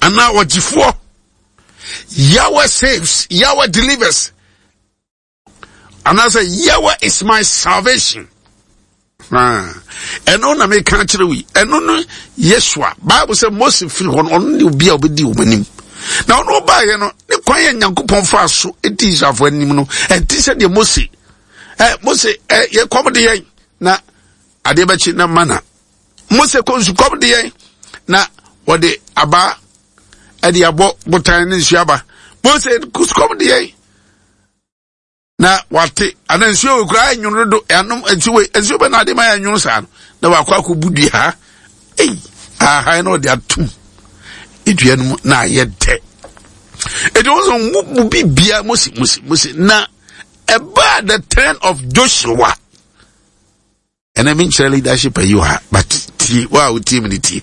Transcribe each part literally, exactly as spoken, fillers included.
and now what for Yahweh saves, Yahweh delivers. And I say Yahweh is my salvation. Ah, and on a make country we and on Yeshua. Bible says Moses free one only will be obedi woman. Now no by you know the quiet Yankupon fast so it is of when you know and this is the Moses. Eh Moses eh ye come the na adebachi na mana. Moses comes come the na what the aba e the abo botan ni suaba. Moses comes come the na wate anansuo okura anyuno do anom ansuo ansuo be na de ma anyuno sa na wakwa akobudi ha eh aha no de atum eduanum na yede it was on bibia musi musi musi na about the turn of Joshua and I mean leadership you are but ti wow teamity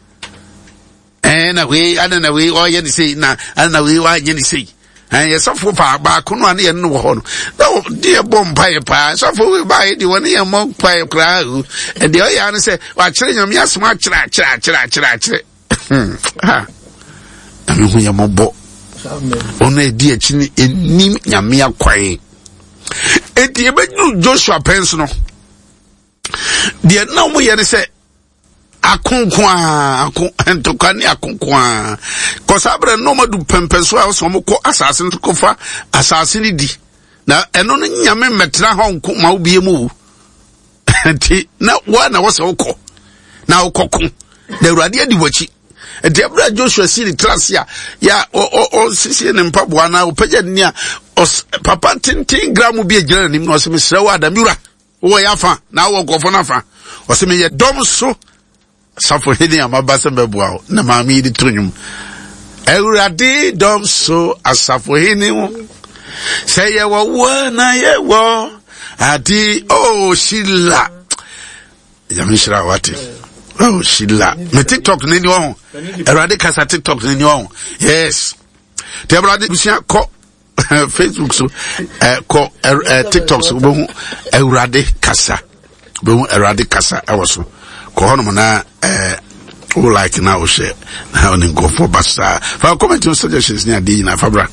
and away and away or you say na and away why you say and yes, of pa back on one and no one. No, dear bomb pie pie, so for we buy the one year monk pie crowd, and the other answer, well, children, I'm yes, much, chra, chra, chra, chra, chra. I mean, we are more bo. Only dear chinny in Nim Yamia Quay. And the Abbot Joshua Pensono. Dear, no, we had say. Akonkwa entokani akonkwa kosabre no madu pempeso a so mko assassin to kofa assassin di na eno no nyame metra ho nko ma obie mu enti na wa na wo se woko na wokoko na urade adi wachi enti abra Joshua si class ya ya o o sisi ne mpaboa na opagya ni a papa tintin gram bi agyina nim no se mesra wa adamura wo ya fa na wo nkofo na fa o se me ye dom so Safo hini amabasa mbebuao na mami di tunyum Euradi dom so asafo hini mu Say ye wa wana ye wa Adi oh Sheila Yamishra wati Oh Sheila Me TikTok nini waho Euradi kasa TikTok nini waho Yes Te Euradi kusia ko Facebook so Ko TikTok so Euradi kasa Euradi kasa Ewaso Kohono na eh who like now share now and go for basta. For comment on suggestions near D na Fabra.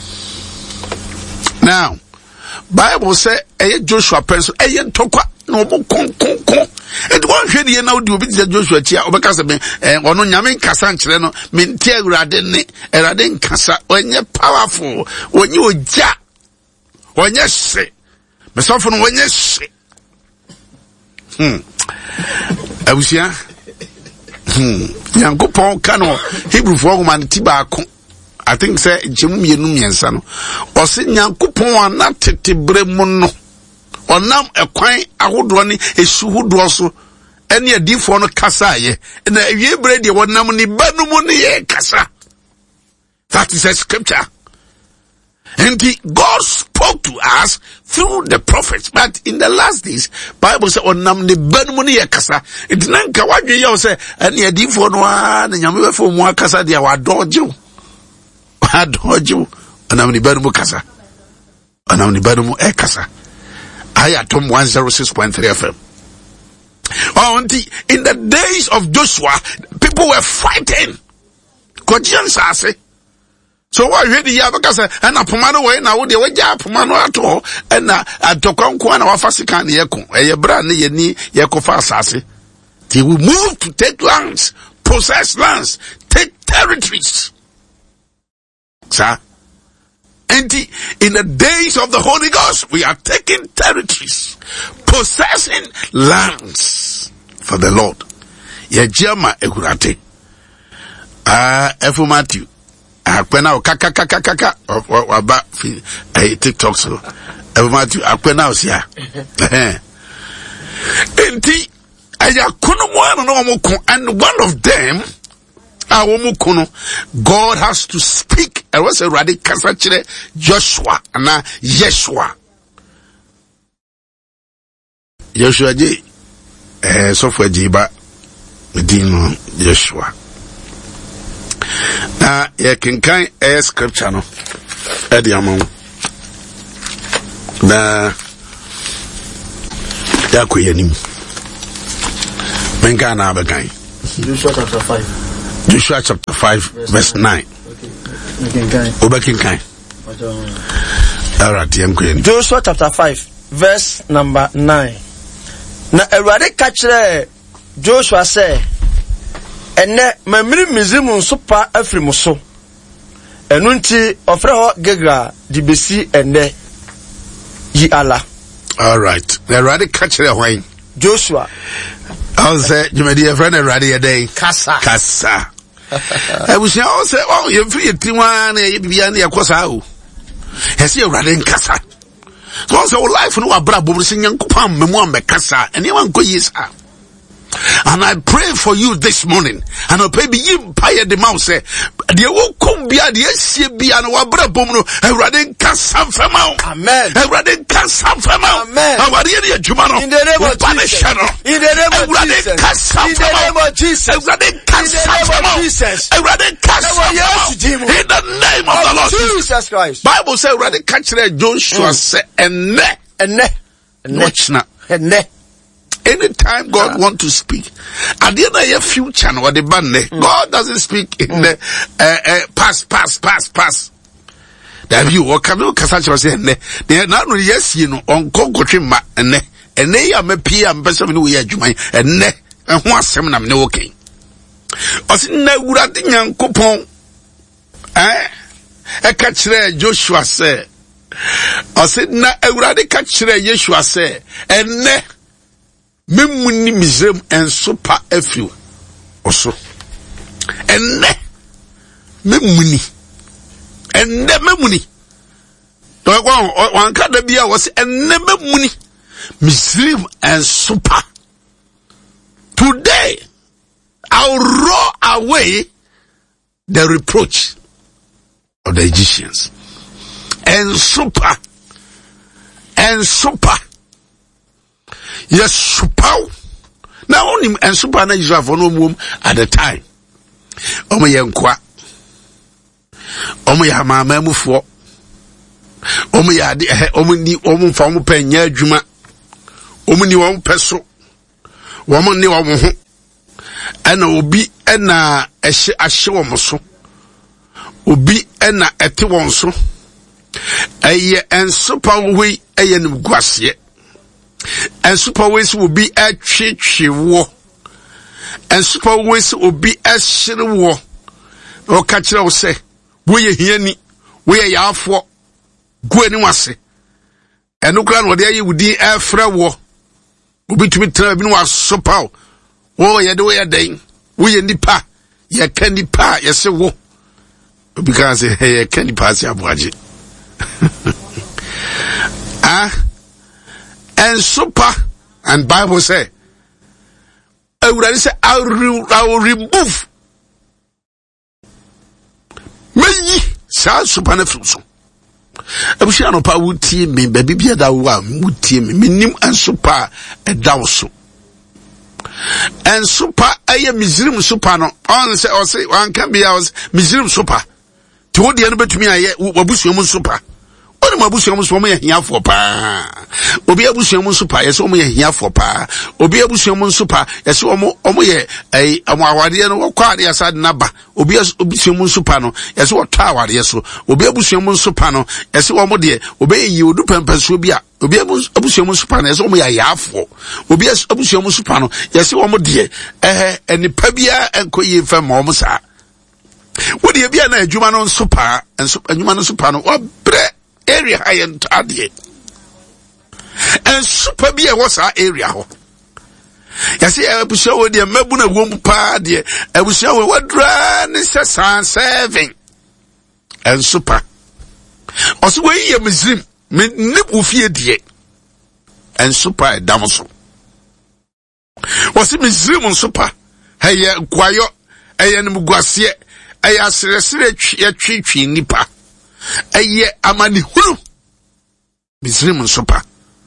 Now Bible say eh Joshua pencil eh tokwa no bo kon kon kon. And one hwede na odi obi ti Joshua chia obeka se me eh ono nyame nkasa nkyere no me nti awurade ne awurade nkasa onye powerful onye oja onye se me sofo no onye se hmm Abusia hmm Yankopon kano Hebrew for man tibaako I think say jemu mienu miensa no o se Yankopon anatete bremu no onam ekwan ahodo ne esu hodo so ene adifo no kasa ye na awie bre de wonam ni banumu ne ye kasa. That is a scripture. And he, God spoke to us through the prophets. But in the last days, Bible says, on nam ne benmuni yakasa. It nanka wajwe yaw say, and ye di for no one, and yamewe for mwa kasa dia wa doju. Wa doju. Onam ne benmu kasa. Onam ne benmu e kasa. Ayatom one oh six point three F M. Oh, in the days of Joshua, people were fighting. Kojian sase. So why hear the Yabakasa and a pomano way now the way pomano at all and a tokonko and our fasikan yeko, a brand ye ni yakofa sasi. They will move to take lands, possess lands, take territories. Sir? And in the days of the Holy Ghost, we are taking territories, possessing lands for the Lord. Yajama Egurate. Ah, Efu Matthew. Akwena o kaka kaka kaka waba eh TikTok so Efu Matthew akwena o sia. Eh. Enti aya kono mo ano no mo ko and one of them God has to speak. I was a radical Joshua and Yeshua. Joshua J. Eh, software Jiba Dino Joshua. Na ye kinkai eh scripture no. Edi amon. Na ya kuyenim. Menka na abekan. Joshua chapter five. Joshua chapter five verse, verse nine. Obakin kai. Alright, Joshua chapter five verse number nine. Na Erade kachre Joshua say, ene mamiri mizimu nsopa afri mo so. Enu nti ofre ho Gegra di besi ene yi ala. Alright. The Erade kachre hwan? Joshua. I say you made your friend Erade day. Kasa. Kasa. I was say oh you free tiwan e bibia na yakosa o. Hesi Erade nkasa. So say life no abra bo se nyankopam memu amekasa. Ene wan ko yisa. And I pray for you this morning. And I pray be you pay the mouse. The wo come bia the sie bia na wabra bom no Erade nkasa fema. Amen. Erade nkasa fema. Amen. Awari de adwuma no. In the name of Jesus. In the name of Jesus. In the name of Jesus. Erade nkasa fema. Jesus. Erade nkasa fema. In the name of the Lord Jesus Christ. Bible say Erade kachire Joshua say enne enne enne enne. Anytime God want to speak, at the end of your future, no, the band, God doesn't speak in the uh, uh, past, past, past, past. That you or come to Casacho say, they are not yes, you know, on Concochima, and ne, and they are me P M, person who are Jumai, and ne, and one seven, I'm no okay. I said, no, would I think young coupon, eh? A catch there, Joshua say, I said, na, I would catch there, Joshua say, and ne. Memuni mizem en sopa efiu oso enne memuni enne memuni to kwa wan ka da bia wo se enne memuni mizem en sopa. Today I'll roll away the reproach of the Egyptians en sopa en sopa. Yes, super. Now only and super na Israel for no room at the time. Omo ye nkwa. Omo ya mama mufo. Omo ya de omo ni omo fa omo panya adwuma. Omo ni omo peso. Omo ni omo ho. Ana obi na ehye ahye omo so. Obi na ete won so. Eye en super we eye nim guase. And super ways will be a church war. And super ways will be a shit war. Or catch it, say, we hear me, we are ya for Gwen Wase. And no grand what there you would be a fra war. Will be to be turning was so pow. Oh, ya do ya day. We in the pa, ya candy pa, yes, so wo. Because hey, candy pass your budget. Ah. And super, and Bible say, I would say, I will, I will remove me, sa super na fruso. I wish I know pa would team me, baby, be that one would team me, minim and super a dowso. And super, I am Mizrim super no, on say, or say, one can be ours, Mizrim super. To what the enemy to me, I yet, Wabusium super. Oni mabusu so mo ye hia for pa obi abusu mo so pa ye so mo ye hia for pa obi abusu mo so pa ye so mo omo ye eh amawade no kwa ade asade na ba obi abusu mo so pa no ye so otwa awade so obi abusu mo so pa no ye so omo de obi yi odu pempeso bi a obi abusu mo so pa no ye so mo ya yafo obi abusu mo so pa no ye so omo de eh enipa bia enkoyi fa mo mo sa wo de bia na adwuma no so pa enso adwuma no so pa no obre area high and adie and super be a was our area ho yesi e busha wo de mabu na wom pa de e busha wo wadra ne sesan seven and super also we ye muslim me nipu fie die and super e damoso was muslim super hey kwayo eye ne mguase eye asresere twi twi nipa eye amani huru Misrim sopa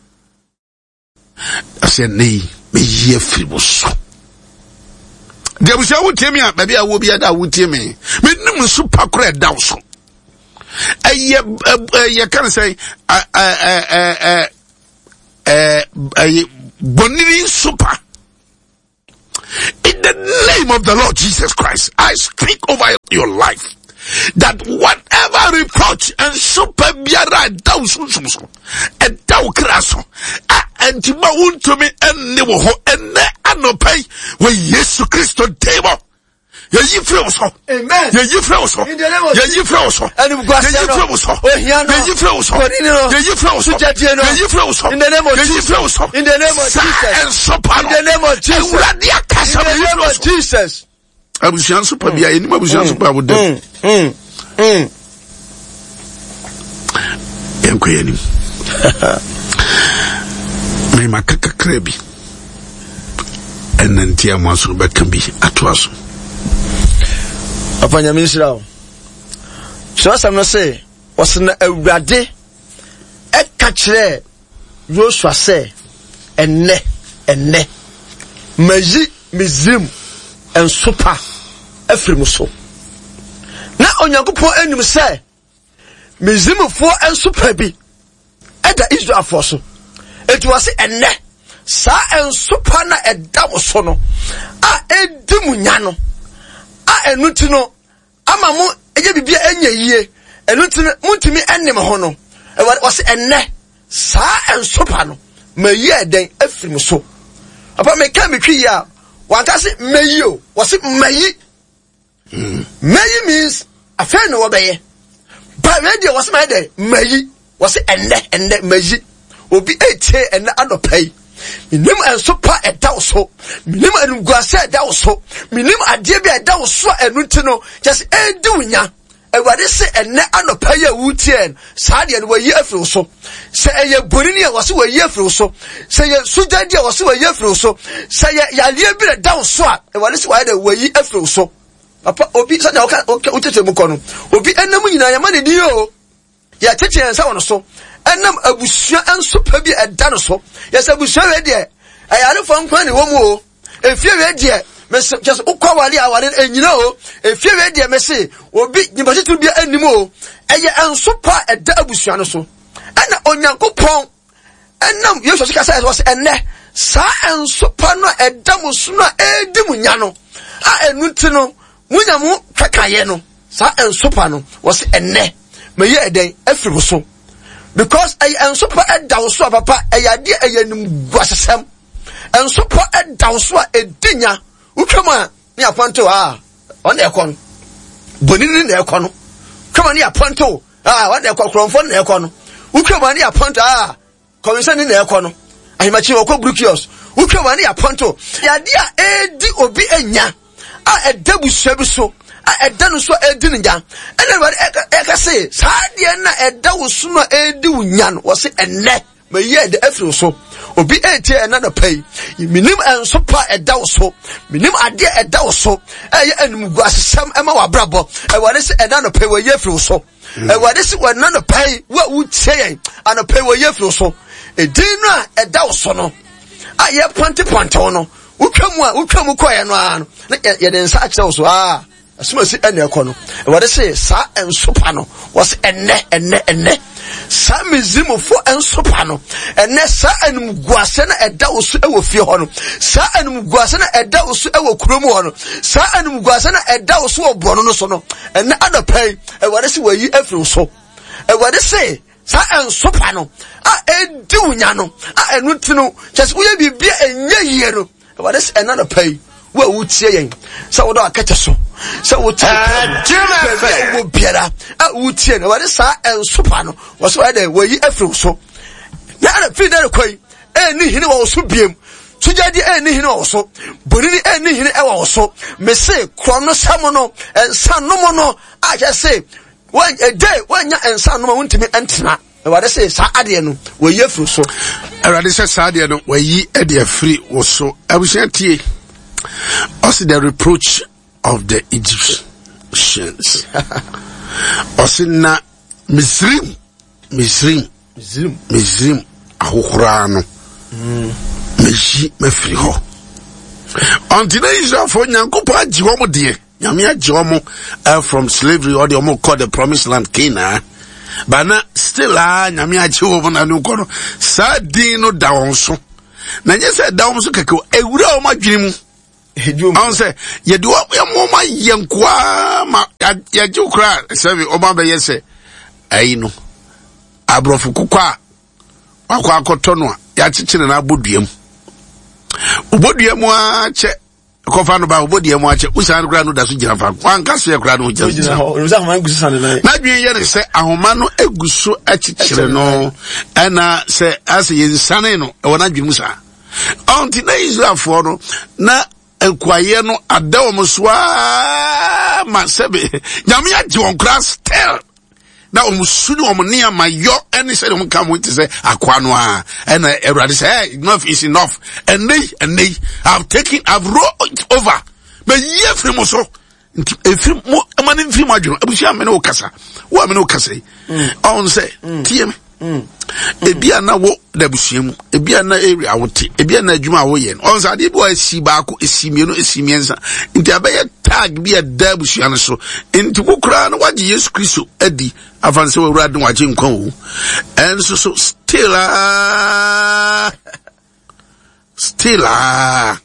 ase nei me ye friboso de busia wotemi a baby a wo bia da wotemi me nim sopa kora da so eye eye kan say eh eh eh eh eh boniri sopa in the the name of the Lord Jesus Christ, I speak over your life that whatever reproach and super biara down so and down crasso and to my wound to me and never and no pay when Jesus Christ table. Yeah, you feel so. Amen. Yeah, you feel so. In the name of yeah, you feel so. And you feel so. Yeah, you feel so. Yeah, you feel so. Yeah, you feel so. In the name of Jesus. You feel so. In the name of Jesus. In the name of Jesus. In the name of Jesus. Abusian super bia eni abusian super abode. Mm. Mm. Enko yeni. Me makaka krebi. Enantia mwaso beka bi atoaso. Apanya ministra. So asam no say, was na awurade e ka kire Joshua say, enne enne maji mizim en super efrim so. Na onyankopon anim say, mizim fo en super bi e da Israel fo so. It was enne sa en super na eda wo so no a edimu nya no a enuti no ama mo eje bibia enya yie enuti no muntimi ennem ho no e was enne sa en super no mayi eden afrim so apa me ka me twi ya wanka se mayi o was mayi mayi means afa no obeye but radio was my day mayi was enne enne mayi obi etie enne adopai minim ensopa edaw so minim enguase edaw so minim ade bi edaw so enuti no just edi wunya ewade se enne anopa ya wutien saade no wayi afiri so se eye bonini ya wase wayi afiri so se ye sujadi ya wase wayi afiri so se ye yalie bi edaw so a ewade se wayi wayi afiri so papa obi saade oka utete mu kono obi enam nyina ya mane di o ya tete ensa wono so enam abusua enso pa bi eda no so yes abusua we de ayare fo nkwan ne wo mu o efie we de me just ukwa wale awale enyina o efie we de me se obi nyibachitu bi anim o eye enso pa eda abusua no so ana onyankopon enam yesu sika say was enne sa enso pa no eda musu no edi munya no a enuti no munya mu kakaye no sa enso pa no was enne me ye eden afiri so because ay ensopa edaw so papa ayade ayanum guasesem ensopa edaw so edinya utwama ni aponto ah on ekon bonini na ekon no twama ni aponto ah on ekon kronfo na ekon no utwama ni aponto ah komisani na ekon no ahimachi okọ brukios utwama ni aponto yade a edi obi enya a edabusua bi so a eda no so edi nya ene eka say saade na eda wo so no edi wunya no wo se enne ma ye de afiri so obi etie ena na pai minim enso pa eda wo so minim ade eda wo so eye anum guasesam ema wabrabo e wade se eda na pai wo ye afiri so e wade se wana na pai wa wutie ana pai wo ye afiri so edin no a eda wo so no a ye ponte ponte no utwamu a utwamu koye no a no ye de nsa akire wo so ah asuma si ene ekono e wade se sa ensopa no was enne enne enne sa mizimo fo ensopa no enne sa enum guase na eda osu ewo fie ho no sa enum guase na eda osu ewo kuromu ho no sa enum guase na eda osu obono no so no enne adapai e wade se wayi afiri so e wade se sa ensopa no a edi wunya no a enuti no just uye bibia enye yie no e wade se enne adapai wa wutie yen sa wodo akete so sa wotie wo biara a wutie na wade sa ensopa no wo so wade wayi afiri so na ana fi na koi e ni hini wo so biem sujadi e ni hini wo so bonini e ni hini e wo so me se krono samo no ensa no no a je se one a day when ya ensa no wontimi entena e wade se sa ade no wayi afiri so e wade se sa ade no wayi e de afiri wo so abusiantie. Also the reproach of the Egyptians. Also na Misrim, Misrim, Misrim, Misrim, Ahurano, Meshi Mefriho. Until Israel for Nyankopa Jomo dear, Yamia Jomo from slavery or the Omo called the promised land Canaan. But now still ah Yamia Jomo na nukono Sadino Dawonso. Na nyese Dawonso keko ewura o madwirimu. I say, you do up your mama yankwa, ya do cry, Savvy, Obama, yes, I know. Abrofukwa, Aqua Cotonwa, Yachin and Abudium. Ubudium, che, Cofano about Ubudium, watch, Usan Granu doesn't jump. One Cassia Granu just. Not being yet, say, Ahomano Egusu Achicino, and uh, say, as he is Saneno, or not Jimusa. On today's love for na enquire no adawomuswa masebe nyamia John Grass tell na omusunu omnia mayo any said um come with say akwa no a and everybody say enough is enough and they and they have taken I've rolled over but ye free so if mo mani free madwo abusia me no kasa wo me no kasa on say tiem ebia na wo dabusuam ebia na area wote ebia na adwuma wo ye on sa de bo asi baako esimienu esimiensa nti abaye tag bia dabusuam so nti kokura na waje Yesu Kristo adi afanse wo wurade waje nkwa wo enso so still ah still ah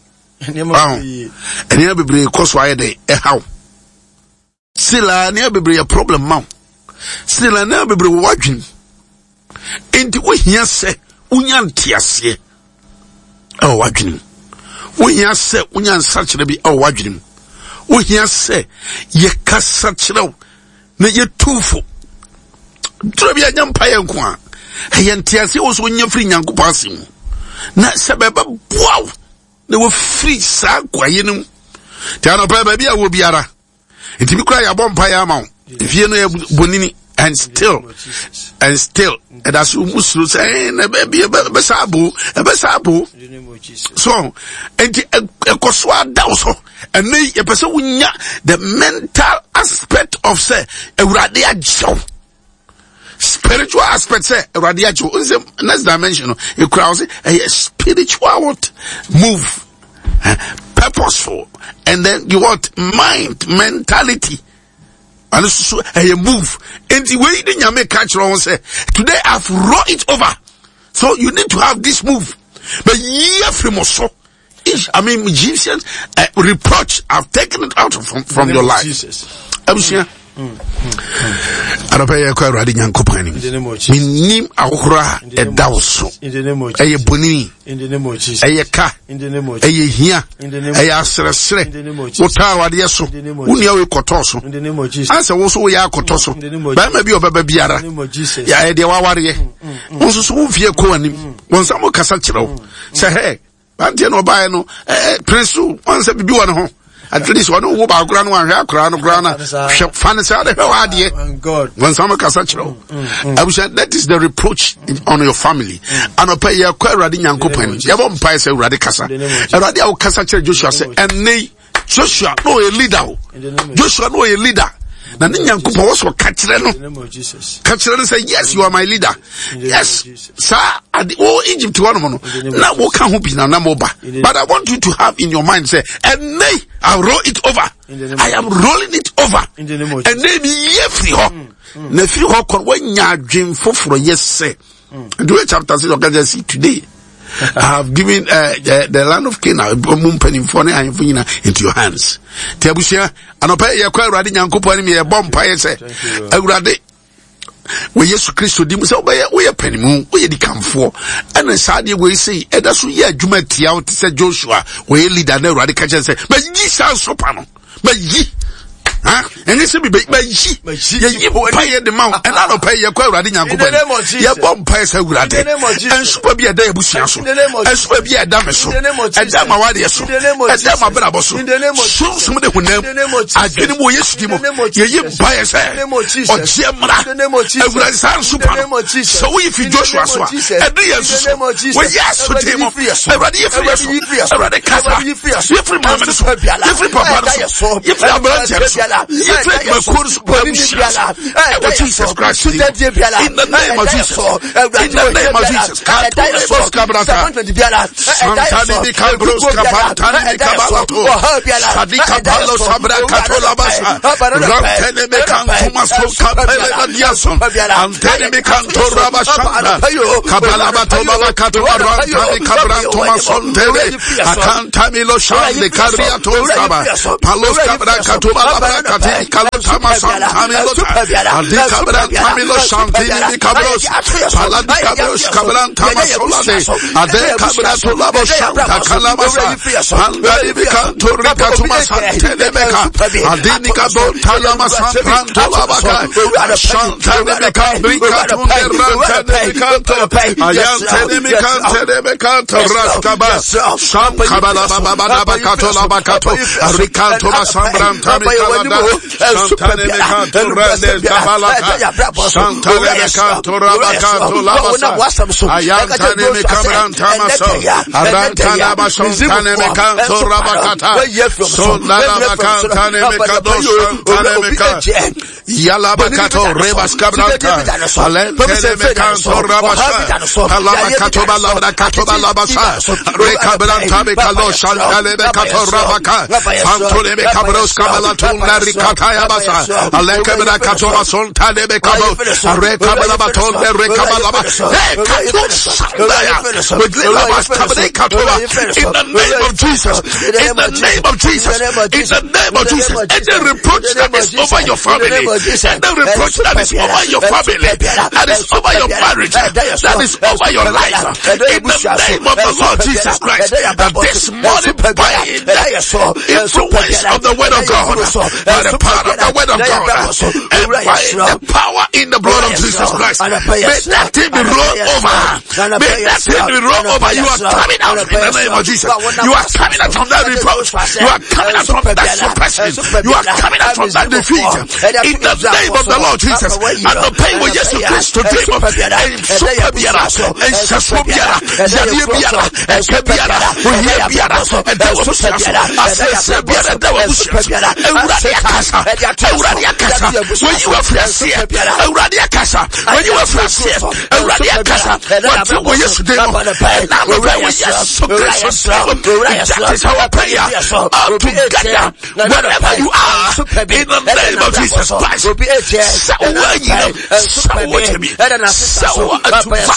enia bebre koso aye de e haw still ah enia bebre problem ma still enia bebre wadwin Inti we here say unyan tiase oh wadwini we here say unyan sachire bi oh wadwini we here say ye kasa chire na ye tufu tro bi anyam pa ye nko a ye ntiase wo so nya free nyankopɔ asem na sebeba boaw na wo free sa kwaye num ti anopa ba bia wo biara nti bi kura ya bompa ya ma ifie no ye bonini and still and still and as you muslim say na baby besabu besabu so and ekoswa dawso and e person wunya the mental aspect of say ewrade agyew spiritual aspect say ewrade agyew next dimension e crowd say a spiritual what move purposeful and then you want mind mentality. And so a move. And the way the Nyame catch on say, today I've wrought it over. So you need to have this move. But yeah, from so, I mean, Egyptians uh, reproach. I've taken it out from from your life. I'm sure. I don't pay a quite ready young company. Minim Aura a Dawso. A Boni. A Ka. A Hia. A Asra. Otawa Diaso. Unia Kotoso. Answer also we are Kotoso. But maybe your baby Biara. Ya de Wawari. Also, so fear Coanim. Once I'm a Casachero. Say, hey, Antiano Biano. Prince, once a be one home. At least one who about grand one hair crown of grana fancy out of idea. God, when some casachro, I wish that is the reproach on your family. And I pay your quite radin and company. You won't pay a radicasa. A radical casacher Joshua said, and nay, Joshua, no a leader. Joshua, no a leader. Na nyankupo also catch them. Catch them and say, yes, you are my leader. Yes, sir. At the old Egypt one mono. Now what can hope in a namoba? But I want you to have in your mind say, and nay, I'll roll it over. I am rolling it over. And then ye free ho. Ne free ho kon when ya dream for for yes say. Do a chapter six of Genesis see today. I have given uh, the, the land of Canaan into your hands. Tiabusia, and obey your quite riding and company me a bomb pie say, Eurade. We Yesu Christo dimus obey we a penny moon, we the come for. And a sadly we say, and that's we are Jumet out, said Joshua, we lead and radical say, but ye sound sopano, but ye. Huh? And this will be by ye, you pay the mount, and I don't pay your quite riding and company. Your bomb pies are good, and super be a day busiasso, and super be a damaso, and damawadiaso, and damabraboso, so somebody who never, I didn't want you to you buy a say, or Gemra, and when I sound super, so if you Joshua, and the answer, well, yes, for him, I read you for us, I read a cat, every moment, every papa, if I branch. If I Jesus Christ. In the name of Jesus. In the name of Jesus. Santani di Cabros Capantani di Cabalato. Sadika Palo Sabra Catolabasa. Ramtene Mecantumaso Capella Diason. Antene Mecanto Rabashanda. Cabalabato Catua Rantani Cabrantumason Tele. Acantamilo Shande Cariato Saba. Palos Cabra Catuma Labacati Calotama Santamilo. Andika Brantamilo Santini Cabros. Paladi Cabros Cabran Tamasolade. Ade Cabrato Labo Shanta Calamasa. Pangari Bicanto Ricatuma Santenebeca. Adini Cabo Talamasa Pranto Labaca. Shantane Becambricatunde Rantane Bicanto. Ayantene Bicante Becanto Rascaba. Sham Cabalababadabacato Labacato. Ricanto Masambrantami Calada. Shantane Becanto Randes Cabalaca. Shantane Becanto Rabacato Labasa. Ayantane Becabrantamaso. Arantana Bashontane Mecanto Rabacata. Sondana Bacantane Mecados. Tane Meca. Yalabacato Rebas Cabranta. Alentene Mecanto Rabasa. Alabacato Balabacato Balabasa. Recabranta Mecalos. Shantane Mecato Rabaca. Fantone Mecabros Cabalatuna Ricataya Basa. Alecabracato Masontane Mecabo. Recabalabaton Recabalaba. In the name of Jesus, in the name of Jesus, in the name of Jesus, and the reproach that is over your family, and the reproach that is over your family, that is over your marriage, that is over your life, in the name of the Lord Jesus Christ, that this morning by the influence of the word of God, by the power of the word of God, and by the power in the blood of Jesus Christ, may that thing be rolled over, may that thing be rolled over. You are coming out in the name of Jesus. You are coming out from that reproach. You are coming out from that suppression. You are coming out from that defeat. In the name of the Lord Jesus. And the pain will yes to Christ to dream of and super biara and saswo biara yadie biara and kebiara we hear biara and there will be asese biara there will be Ewurade akasa Ewurade akasa when you are free Ewurade akasa when you are free Ewurade akasa what will yes to dream now we will yes so gracious that is our prayer all together wherever you are in the name of Jesus Christ sawa yina sawa temi sawa atufa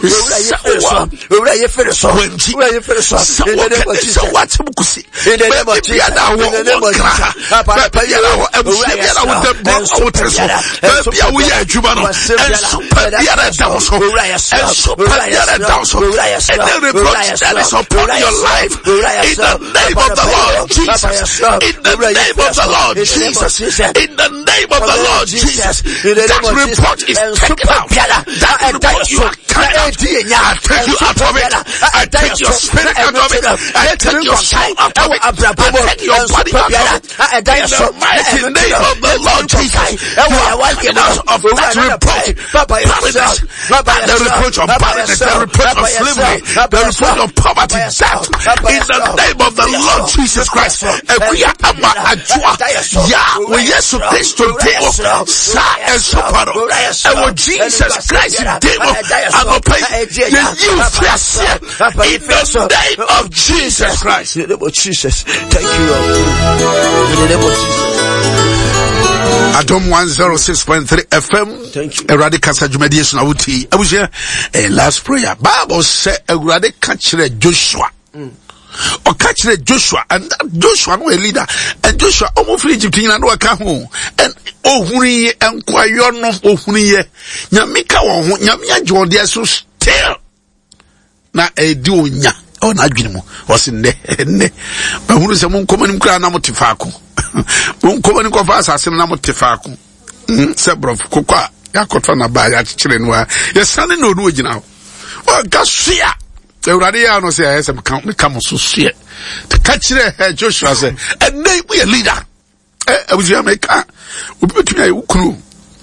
sawa owura ye fere so wenji sawa kene sawa timukusi in the name of Jesus in the name of Jesus papa yala ho ebusia yala wo dem bro wo treso baby a wo ye adwuma no enso pa yala down so enso pa yala down so and the reproach that is upon your life in the name of the Lord Jesus in the name of the Lord Jesus in the name of the Lord Jesus that reproach is taken out that reproach you are carried out I take you out of it I take your spirit out of it I take your soul out of it I take your body out of it in the mighty name of the Lord Jesus you are walking out of that reproach barrenness the reproach of barrenness the reproach of slavery the reproach of poverty death in the name of the Lord Jesus Christ Ekuya ama ajua ya we yesu Kristo demo sa esoparo ewo Jesus Christ demo anopai you flesh in the name of Jesus Christ in the name of Jesus thank you Lord in the name of Jesus Adom one oh six point three F M Ewurade kasa dwumadie na wuti abusia last prayer Bible say Ewurade ka kire Joshua or catch the Joshua and that Joshua no a leader and Joshua omo free Egypt na no aka ho and ohuri enkwayo no ohuri ye nyamika wo ho nyamia jode so still na edi onya o na adwene mu o se ne ne ba hunu se mun komani kra na motifaako mun komani ko fa asase na motifaako se brof kokwa yakotwa na ba ya kire no a yesane no no ogina ho o gasua Ewurade ya no say I say me come so sue to catch the Joshua say and name we a leader eh abuja make obi betumi ayi ukuru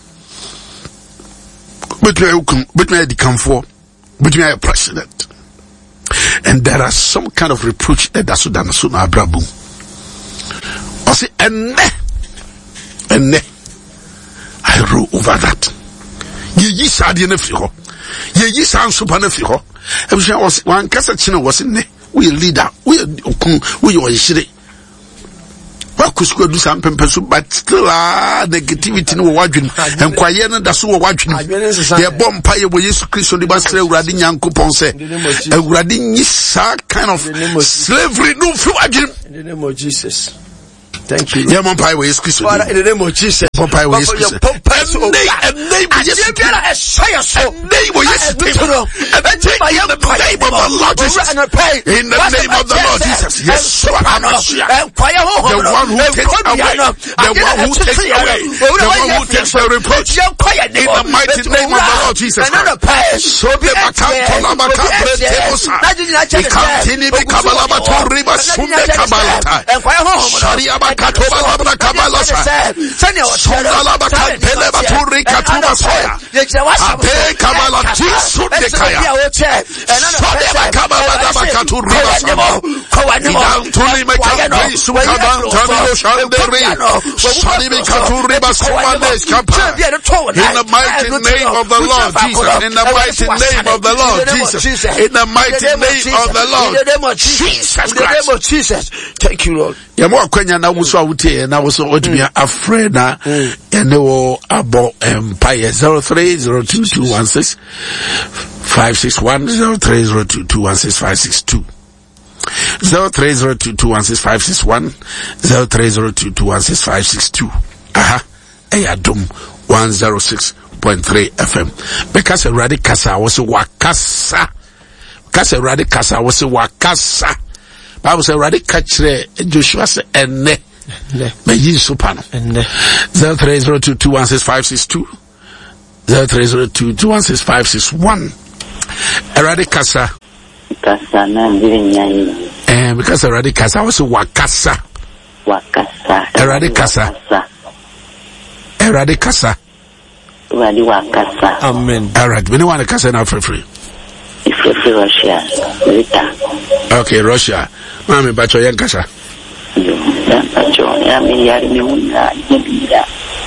betumi ayi ukuru betumi ayi dikamfo betumi ayi president and there are some kind of reproach that so dan so na abrabu o say enne enne over that. Ye yi sadi na fi ho. Ye yi san so pa na fi ho. E bi was wan kasa chine was ne. We leader, we okun, we oyishire. Wa kusku do some pempesu but still ah negativity no wadwin. Enkwaye na da so wadwin. Ye bom pa ye bo Yesu Kristo di ba sre Awurade Nyankopon se. Awurade nyi sa kind of slavery no fi wadwin. In the name of Jesus. Thank you. Yeah, Mampai wa Yesu Kristo. Father, in the name of Jesus. Mampai wa Yesu Kristo. And name of Yesu Kristo. Name of Yesu Kristo. In the name of the Lord Jesus. In the name of the Lord Jesus. Yes, the one who takes away, the one who takes away, the one who takes the reproach. In the mighty name of the Lord Jesus. So the Bakantola Bakapre Temosa. The Kantini Bikabalaba Toriba Sunde Kabalata. Sharia Katoba labra kabala sa. Sonda labra kampele baturi katuba soya. Ape kabala tisu dekaya. Sonda bakabala labra katuri basa. Idam tuli mekabri sukaba tani shanderi. Shani mekaturi basumane skapa. In the mighty name of the Lord Jesus. In the mighty name of the Lord Jesus. In the mighty name of the Lord Jesus Christ. Thank you, Lord. Yamo akwanya na wuso awutie na wuso otumia afre na ene wo abo empire zero three zero two two one six five six one zero three zero two two one six five six two zero three zero two two one six five six one zero three zero two two one six five six two. Aha Eyadom one oh six point three F M. Because Awurade kasa wo se wakasa. Because Awurade kasa wo se wakasa. Bible says Awurade ka kire Joshua se enne me yi sopa no enne zero three zero two two one six five six two zero three zero two two one six five six one. Awurade kasa kasa na ndirinya yi eh because Awurade kasa wo se wakasa wakasa Awurade kasa Awurade kasa Awurade wakasa. Amen. All right, we don't want to kasa now for free. If you're Russia, Rita. Okay, Russia. Mami bacho yan kasa. Yo, yan bacho. Ya mi yari mi una yebira.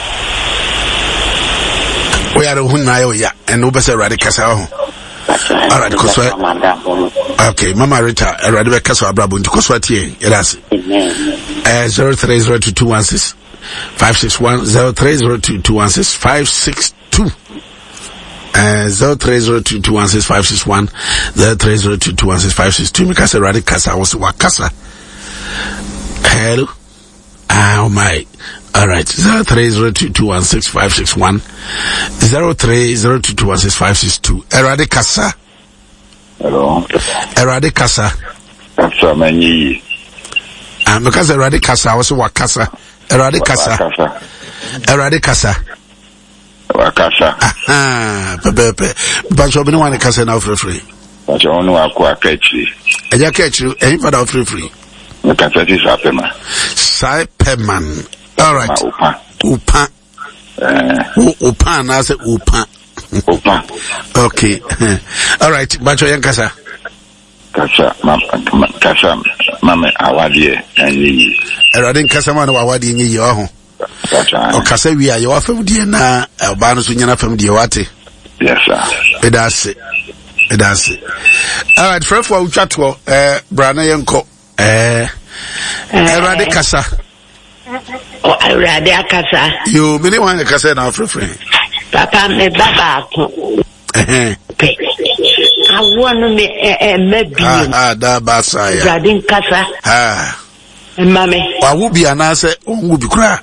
We are hunna yo ya and ubese Awurade kasa ho. All right, koswa. Okay, Mama Rita, Awurade be kasa abrabo nti koswa tie. Yes. Amen. Uh, zero three zero two two one six five six one zero three zero two two one six five six two. Uh, zero three zero two two one six five six one zero three zero two two one six five six two. Mikasa Awurade kasa was wakasa. Hello. Oh my. All right. zero three zero two two one six five six one zero three zero two two one six five six two. Awurade kasa. Hello. Awurade kasa. Kasa manyi. Ah, Mikasa Awurade kasa was wakasa. Awurade kasa. Awurade kasa. Wakasa. Ah, pepe. But you want to kasa now for free. But you only want to catch. Eja catch you. Any for that free free. You can say this Sapema. Sapeman. All right. Upa. Upa. Eh. Upa. Na say upa. Upa. Okay. All right. But you kasa. Kasa. Mama. Kasa. Mama awadi enyi. Awurade kasa man awadi enyi yo ho. O kasa wi aye wa fam die na ba no so nyana fam die wate. Yes sir. Edase. Edase. All right, friend for utwato eh brana yenko eh Awurade kasa. O Awurade akasa. You me wan kasa na friend. Papa me baba ko. Eh. Awo no me eh mabi. Ah, da basa ya. Awurade kasa. Ah. Mame. Wa wo bi anase onwu bi kura.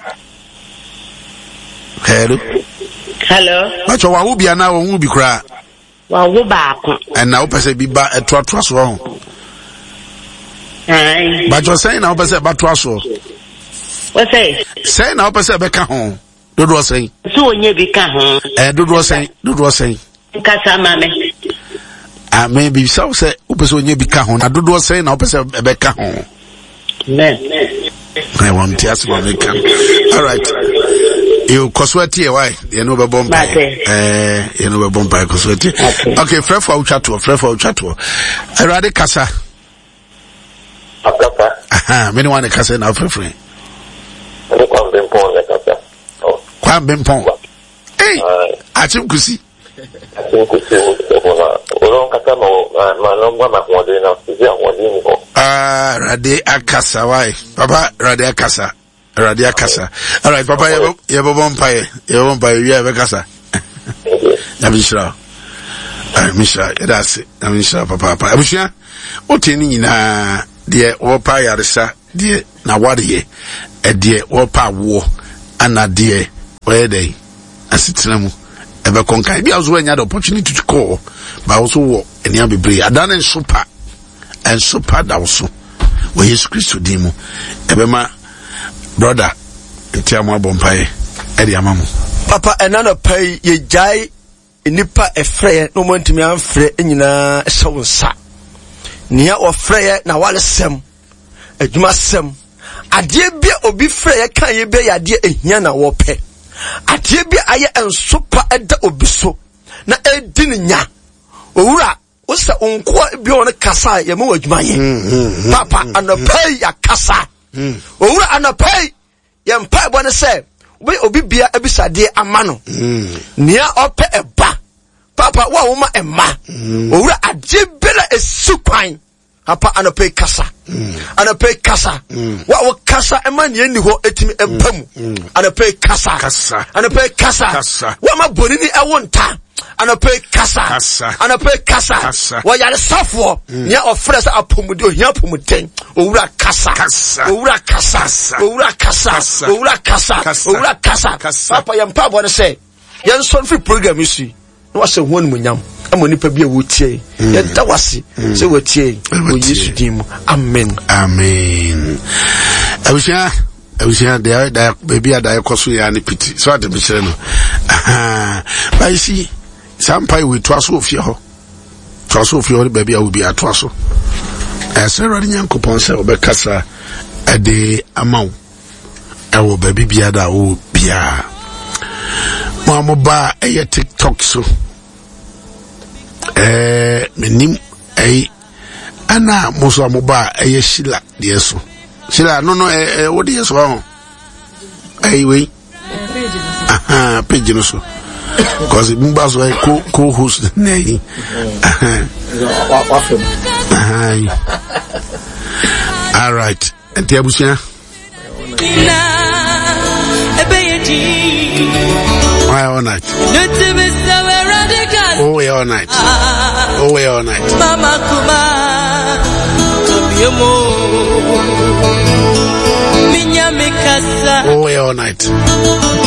Hello. Hello. Macho wa wo bi ana onwu bi kura. Wa wo ba ko. And na wo pese bi ba etoato so ho. Ai. Macho say na wo pese ba to aso. What say? Say na wo pese be ka ho. Dodo say. So onye bi ka ho. Eh dodo say, dodo say. Kasa mame. Ah maybe so say wo pese onye bi ka ho. Na dodo say na wo pese be ka ho. Amen. I want to ask what they can. All right. You coswati why? You know about bomb. Eh, you know about bomb by coswati. Okay, friend for chato, friend for chato. Awurade kasa. Akasa. Aha, me no want kasa na for free. Ni kwa mbempon na kasa. Oh. Kwa mbempon. Hey, Achim Kusi. Ah, Rade Akasa, why? Papa, Rade Akasa. Rade Akasa. All right, Papa, you have a vampire. You have a vampire. You have a casa. Namisha. Misha, that's it. Namisha, Papa. Misha, what in na dear Opa Yarisa, dear Nawadi, a dear Opa war, and a dear where they as it's them ever conquer. Be also when you had opportunity to call, but also walk and you be brave. I done and super and super also. Where Jesus Christ demo. Ebema brother, Tiamo Bompire, Eddie Amamu. Papa, and none of pay ye jai. Nipa e frey no montimi amfre nyina hyew nsa nia o frey na wale sem adwuma sem ade bia obi frey kan ye bia ade ehia na wo pe ade bia aye ensopa eda obi so na edi nya owura wo se onko bia on kasa ye ma adwuma ye papa anopai ya kasa owura anopai ye mpa bo ne se we obi bia ebisade amano nia ope eba papa wa wo ma emma owura adebela esukwan papa anope kasa anope kasa wa wo kasa ema ne ni ho etimi empam anope kasa anope kasa wa ma bonini ewo nta anope kasa anope kasa wa yare safo nia ofre sa apomudi ohia pomuden owura kasa owura kasa owura kasa owura kasa owura kasa papa yampa bo ne say yen son free program isi no wase ho nmunyam amoni pa bia wo tie ye da wase se wo tie wo Yesu dim amen amen abusha abusha da da baby ada yakoso ya ne piti so ade bi kire no aha ba isi sampai we to aso ofie ho to aso ofie ho baby a wo bi ato aso ese rodi nyankopon se obekasa ade amaw ewo baby bia da wo bia Mama ba eye TikTok so eh menim eh ana muso amoba eye Shila de so Shila no no eh what dey so ho eh we aha page no so cause mba so co co host nei aha all right enti abusia why all night? Oh, we all night. Oh, we all night. Mama Kuma, oh, we all night.